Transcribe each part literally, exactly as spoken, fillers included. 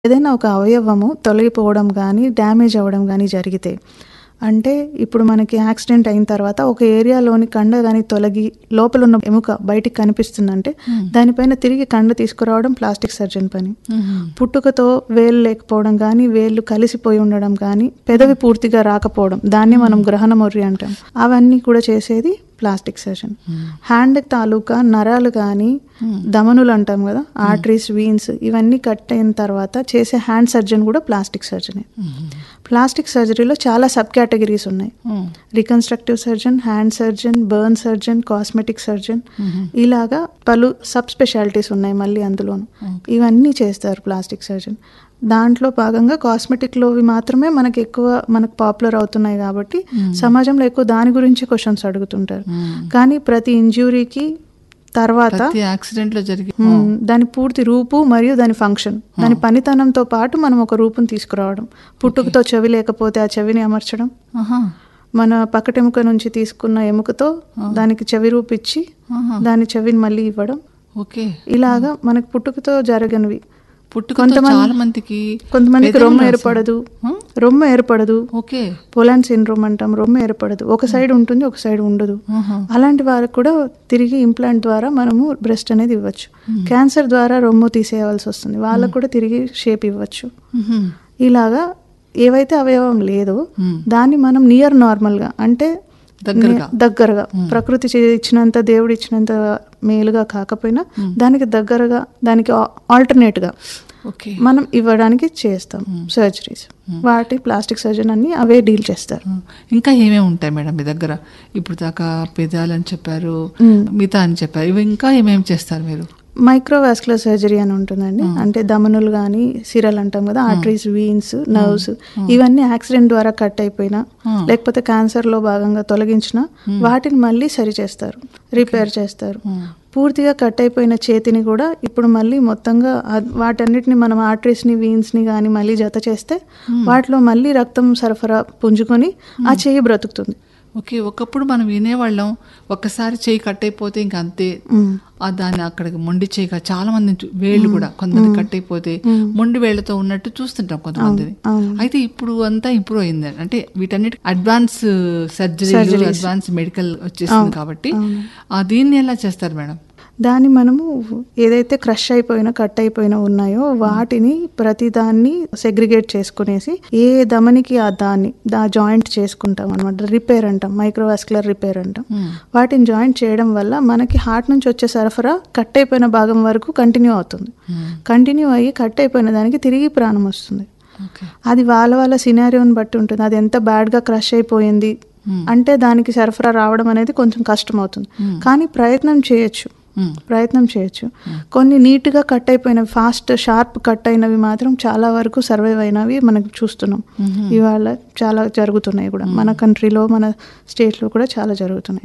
ఏదైనా ఒక అవయవము తొలగిపోవడం గానీ, డ్యామేజ్ అవ్వడం గానీ జరిగితే, అంటే ఇప్పుడు మనకి యాక్సిడెంట్ అయిన తర్వాత ఒక ఏరియాలోని కండ గానీ తొలగి లోపలున్న ఎముక బయటికి కనిపిస్తుందంటే, హ్మ్. దానిపైన తిరిగి కండ తీసుకురావడం ప్లాస్టిక్ సర్జన్ పని. హుహు. పుట్టుకతో వేళ్ళు లేకపోవడం గానీ, వేళ్ళు కలిసిపోయి ఉండడం గానీ, పెదవి పూర్తిగా రాకపోవడం, దాన్ని మనం గ్రహణమొర్రి అంటాం. అవన్నీ కూడా చేసేది ప్లాస్టిక్ సర్జన్. హ్మ్. హ్యాండ్ తాలూకా నరాలు గానీ, హ్మ్. ధమనులు అంటాం కదా, ఆర్టరీస్, వీన్స్ ఇవన్నీ కట్ అయిన తర్వాత చేసే హ్యాండ్ సర్జన్ కూడా ప్లాస్టిక్ సర్జనే. హుహు. ప్లాస్టిక్ సర్జరీలో చాలా సబ్ కేటగిరీస్ ఉన్నాయి. హ్మ్. Reconstructive surgeon, hand surgeon, burn surgeon, cosmetic surgeon, హుహు. ఇలాగా పలు సబ్ స్పెషాలిటీస్ ఉన్నాయి మళ్ళీ అందులోను. ఓకే. ఇవన్నీ చేస్తారు ప్లాస్టిక్ సర్జన్. దాంట్లో భాగంగా కాస్మెటిక్లోవి మాత్రమే మనకి ఎక్కువ మనకు పాపులర్ అవుతున్నాయి కాబట్టి Hmm. సమాజంలో ఎక్కువ దాని గురించి క్వశ్చన్స్ అడుగుతుంటారు. హ్మ్. కానీ ప్రతి ఇంజ్యూరీకి తర్వాత ప్రతి యాక్సిడెంట్ లో జరిగి మ్మ్, దాని పూర్తి రూపు మరియు దాని ఫంక్షన్, దాని పనితనంతో పాటు మనం ఒక రూపుని తీసుకురావడం. పుట్టుకతో చెవి లేకపోతే ఆ చెవిని అమర్చడం, ఆహా. మన పక్కటెముక నుంచి తీసుకున్న ఎముకతో దానికి చెవి రూపు ఇచ్చి ఆహా. దాని చెవిని మళ్ళీ ఇవ్వడం. ఓకే. ఇలాగా మనకు పుట్టుకతో జరగనివి. పుట్టుకతో కొంతమంది- చాలా మందికి కొంతమందికి పెదవులు రొమ్ము అసలు- ఏర్పడదు, హ్మ్? రొమ్ము ఏర్పడదు, ఓకే. పోలాండ్ సిండ్రోమ్ అంటాం, రొమ్ము ఏర్పడదు, ఒక సైడ్ ఉంటుంది ఒక సైడ్ ఉండదు. ఆహా. అలాంటి వారికి కూడా తిరిగి ఇంప్లాంట్ ద్వారా మనము బ్రెస్ట్ అనేది ఇవ్వచ్చు. క్యాన్సర్ ద్వారా రొమ్ము తీసేయవలసి వస్తుంది, వాళ్ళకు కూడా తిరిగి షేప్ ఇవ్వచ్చు. హుహు. ఇలాగా ఏవైతే అవయవం లేదో హ్మ్. దాన్ని మనం నియర్ నార్మల్గా అంటే దగ్గరగా. నే- దగ్గరగా ప్రకృతి చే- ఇచ్చినంత దేవుడు ఇచ్చినంత మేలుగా కాకపోయినా దానికి దగ్గరగా, దానికి ఆల్టర్నేట్గా ఓకే. మనం ఇవ్వడానికి చేస్తాం సర్జరీస్. వాటి ప్లాస్టిక్ సర్జన్ అన్ని అవే డీల్ చేస్తారు. హ్మ్. ఇంకా ఏమేమి ఉంటాయి మేడం మీ దగ్గర? ఇప్పుడు దాకా పెదాలు అని చెప్పారు, మ్మ్. మిగతా అని చెప్పారు, ఇవి ఇంకా ఏమేమి చేస్తారు మీరు? మైక్రోవాస్కులర్ సర్జరీ అని ఉంటుందండి. అంటే ధమనులు కానీ, సిరలు అంటాం కదా, ఆర్టరీస్, వీన్స్, నర్వ్స్ ఇవన్నీ యాక్సిడెంట్ ద్వారా కట్ అయిపోయినా Hmm. లేకపోతే క్యాన్సర్లో భాగంగా తొలగించిన వాటిని మళ్ళీ సరి చేస్తారు, రిపేర్ చేస్తారు. Hmm. పూర్తిగా కట్ అయిపోయిన చేతిని కూడా ఇప్పుడు మళ్ళీ మొత్తంగా అద్- వాటన్నిటిని మనం ఆర్టరీస్ని, వీన్స్ని కానీ మళ్ళీ జత చేస్తే వాటిలో మళ్ళీ రక్తం సరఫరా పుంజుకొని ఆ చేయి బ్రతుకుతుంది. ఓకే. ఒకప్పుడు మనం వినేవాళ్ళం, ఒక్కసారి చేయి కట్ అయిపోతే ఇంక అంతే, మ్మ్. ఆ దాన్ని అక్కడికి మొండి చేయి చాలా మంది చూ- వేళ్ళు కూడా కొంతమంది కట్ అయిపోతే మొండి వేళ్లతో ఉన్నట్టు చూస్తుంటాం కొంతమందిని. అవును. అయితే ఇప్పుడు అంతా ఇంప్రూవ్ అయింది, అంటే వీటన్నిటి అడ్వాన్స్ సర్జరీ, అడ్వాన్స్ మెడికల్ వచ్చేసింది కాబట్టి ఆ దీన్ని ఎలా చేస్తారు మేడం? దాన్ని మనము ఏదైతే క్రష్ అయిపోయిన కట్ అయిపోయిన ఉన్నాయో వాటిని ప్రతి దాన్ని సెగ్రిగేట్ చేసుకునేసి ఏ దమనికి ఆ దాన్ని దా జాయింట్ చేసుకుంటాం అనమాట. రిపేర్ అంటాం, మైక్రోవాస్కులర్ రిపేర్ అంటాం. వాటిని జాయింట్ చేయడం వల్ల మనకి హార్ట్ నుంచి వచ్చే సరఫరా కట్ అయిపోయిన భాగం వరకు కంటిన్యూ అవుతుంది. కంటిన్యూ అయ్యి కట్ అయిపోయిన దానికి తిరిగి ప్రాణం వస్తుంది. ఓకే. అది వాళ్ళ వాళ్ళ సినారియోని బట్టి ఉంటుంది. అది ఎంత బ్యాడ్గా క్రష్ అయిపోయింది అంటే దానికి సరఫరా రావడం అనేది కొంచెం కష్టం అవుతుంది. కానీ ప్రయత్నం చేయొచ్చు, మ్మ్. ప్రయత్నం చేయొచ్చు. కొన్ని నీట్గా కట్ అయిపోయినవి, ఫాస్ట్ షార్ప్ కట్ అయినవి మాత్రం చాలా వరకు సర్వైవ్ అయినవి మనకు చూస్తున్నాం. ఇవాళ చాలా జరుగుతున్నాయి కూడా మన కంట్రీలో, మన స్టేట్లో కూడా చాలా జరుగుతున్నాయి.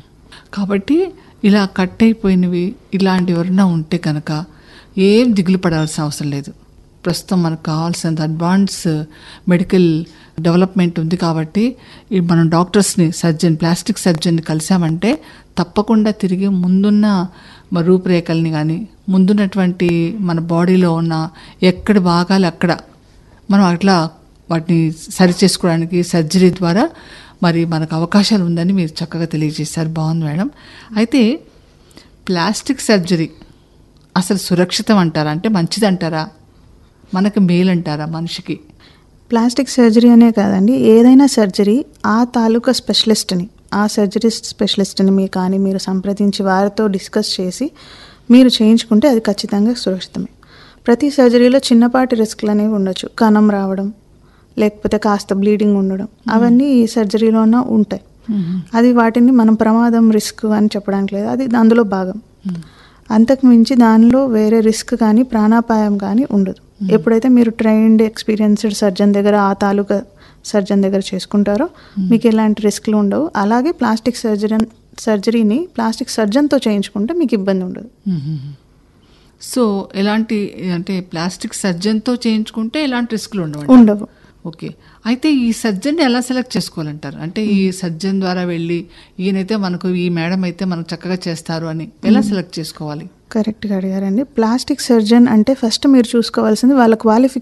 కాబట్టి ఇలా కట్ అయిపోయినవి ఇలాంటి ఎవరైనా ఉంటే కనుక ఏం దిగులు పడాల్సిన అవసరం లేదు. ప్రస్తుతం మనకు కావాల్సినంత అడ్వాన్స్ మెడికల్ డెవలప్మెంట్ ఉంది కాబట్టి ఈ మనం డాక్టర్స్ని, సర్జన్, ప్లాస్టిక్ సర్జన్ని కలిసామంటే తప్పకుండా తిరిగి ముందున్న మ రూపురేఖల్ని కానీ, ముందున్నటువంటి మన బాడీలో ఉన్న ఎక్కడి భాగాలు అక్కడ మనం అట్లా వాటిని సరి చేసుకోవడానికి సర్జరీ ద్వారా మరి మనకు అవకాశాలు ఉందని మీరు చక్కగా తెలియజేశారు. బాగుంది మేడం. అయితే ప్లాస్టిక్ సర్జరీ అసలు సురక్షితం అంటారా? అంటే మంచిది అంటారా? మనకు మేలు అంటారా మనిషికి? ప్లాస్టిక్ సర్జరీ అనే కాదండి, ఏదైనా సర్జరీ ఆ తాలూకా స్పెషలిస్ట్ని, ఆ సర్జరిస్ట్ స్పెషలిస్ట్ని మీ కానీ మీరు సంప్రదించి వారితో డిస్కస్ చేసి మీరు చేయించుకుంటే అది ఖచ్చితంగా సురక్షితమే. ప్రతి సర్జరీలో చిన్నపాటి రిస్క్లు అనేవి ఉండొచ్చు, కణం రావడం లేకపోతే కాస్త బ్లీడింగ్ ఉండడం, అవన్నీ ఈ సర్జరీలోనే ఉంటాయి. అది వాటిని మనం ప్రమాదం, రిస్క్ అని చెప్పడానికి లేదు, అది అందులో భాగం. అంతకు మించి దానిలో వేరే రిస్క్ కానీ ప్రాణాపాయం కానీ ఉండదు. ఎప్పుడైతే మీరు ట్రైన్డ్ ఎక్స్పీరియన్స్డ్ సర్జన్ దగ్గర, ఆ తాలూకా సర్జన్ దగ్గర చేసుకుంటారో మీకు ఎలాంటి రిస్క్లు ఉండవు. అలాగే ప్లాస్టిక్ సర్జరీ సర్జరీని ప్లాస్టిక్ సర్జన్తో చేయించుకుంటే మీకు ఇబ్బంది ఉండదు. సో ఎలాంటి అంటే ప్లాస్టిక్ సర్జన్తో చేయించుకుంటే ఎలాంటి రిస్క్లు ఉండవు ఉండవు. ఓకే. అయితే ఈ సర్జన్ ఎలా సెలెక్ట్ చేసుకోవాలంటారు? అంటే ఈ సర్జన్ ద్వారా వెళ్ళి ఈయనైతే మనకు, ఈ మేడం అయితే మనకు చక్కగా చేస్తారు అని ఎలా సెలెక్ట్ చేసుకోవాలి? కరెక్ట్గా అడిగారండి. ప్లాస్టిక్ సర్జన్ అంటే ఫస్ట్ మీరు చూసుకోవాల్సింది వాళ్ళ క్వాలిఫికేషన్